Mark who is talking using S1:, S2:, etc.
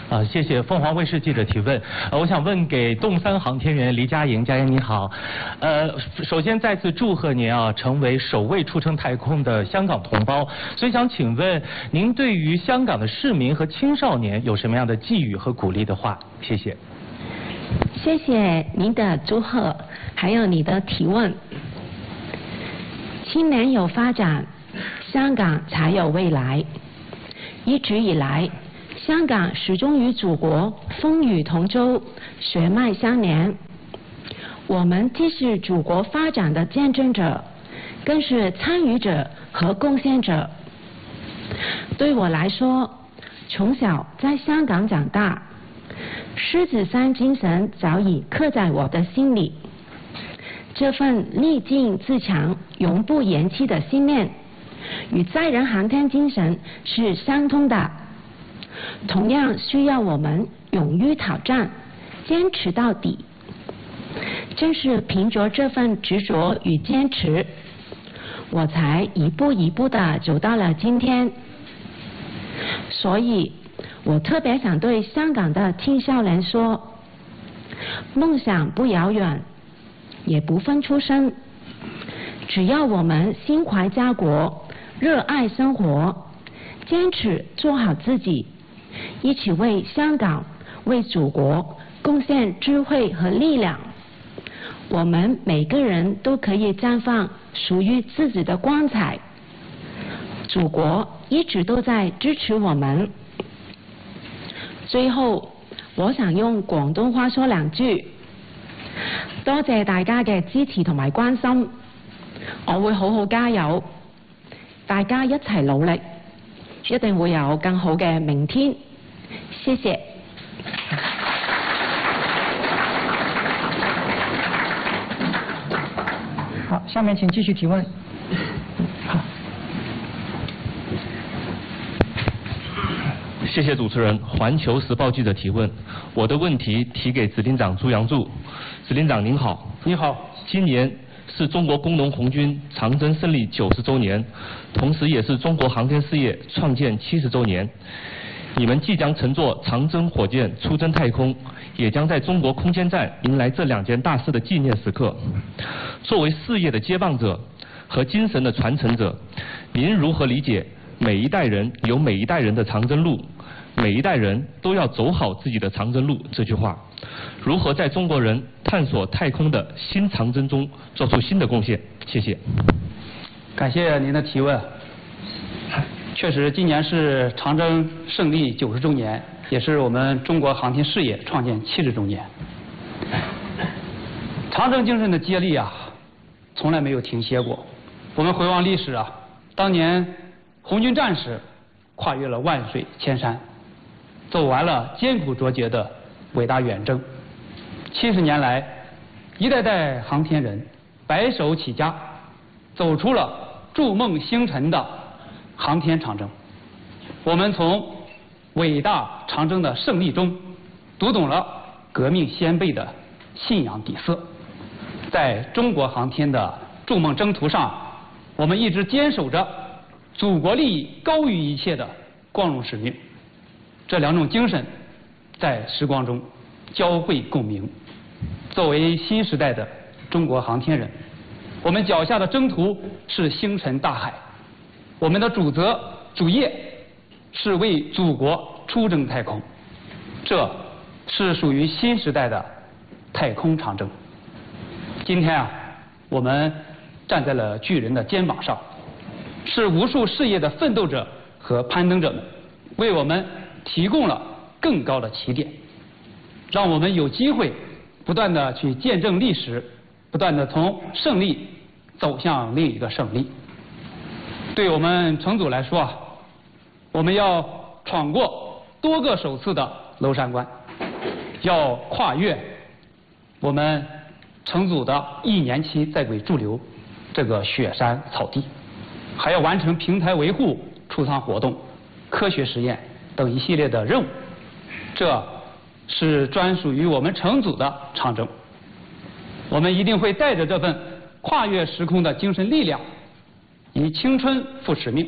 S1: 谢谢凤凰卫视记者提问。我想问给动3航天员黎佳莹，佳莹你好。首先再次祝贺您成为首位出征太空的香港同胞。所以想请问您对于香港的市民和青少年有什么样的寄语和鼓励的话？谢谢。
S2: 谢谢您的祝贺，还有你的提问。青年有发展，香港才有未来。一直以来，香港始终与祖国风雨同舟，血脉相连。我们既是祖国发展的见证者，更是参与者和贡献者。对我来说，从小在香港长大，狮子山精神早已刻在我的心里。这份励精自强、永不言弃的信念，与载人航天精神是相通的。同样需要我们勇于挑战，坚持到底。正是凭着这份执着与坚持，我才一步一步地走到了今天。所以我特别想对香港的青少年说，梦想不遥远，也不分出身，只要我们心怀家国，热爱生活，坚持做好自己，一起为香港、为祖国贡献智慧和力量，我们每个人都可以绽放属于自己的光彩。祖国一直都在支持我们。最後，我想用廣東話說兩句。多謝大家嘅支持同埋關心，我會好好加油，大家一齊努力，一定會有更好嘅明天。謝謝。
S3: 好，下面請繼續提問。
S4: 谢谢主持人。环球时报记者提问，我的问题提给指令长朱杨柱。指令长您好。
S5: 你好。
S4: 今年是中国工农红军长征胜利90周年，同时也是中国航天事业创建70周年。你们即将乘坐长征火箭出征太空，也将在中国空间站迎来这2件大事的纪念时刻。作为事业的接棒者和精神的传承者，您如何理解每一代人有每一代人的长征路，每一代人都要走好自己的长征路这句话，如何在中国人探索太空的新长征中做出新的贡献？谢谢。
S5: 感谢您的提问。确实，今年是长征胜利90周年，也是我们中国航天事业创建70周年。长征精神的接力从来没有停歇过。我们回望历史当年红军战士跨越了万水千山，走完了艰苦卓绝的伟大远征。70年来，一代代航天人白手起家，走出了筑梦星辰的航天长征。我们从伟大长征的胜利中，读懂了革命先辈的信仰底色。在中国航天的筑梦征途上，我们一直坚守着祖国利益高于一切的光荣使命。这2种精神在时光中交汇共鸣。作为新时代的中国航天人，我们脚下的征途是星辰大海，我们的主责主业是为祖国出征太空，这是属于新时代的太空长征。今天我们站在了巨人的肩膀上，是无数事业的奋斗者和攀登者们为我们提供了更高的起点，让我们有机会不断的去见证历史，不断的从胜利走向另一个胜利。对我们乘组来说我们要闯过多个首次的娄山关，要跨越我们乘组的1年期在轨驻留这个雪山草地，还要完成平台维护、出舱活动、科学实验等一系列的任务。这是专属于我们乘组的长征。我们一定会带着这份跨越时空的精神力量，以青春赴使命，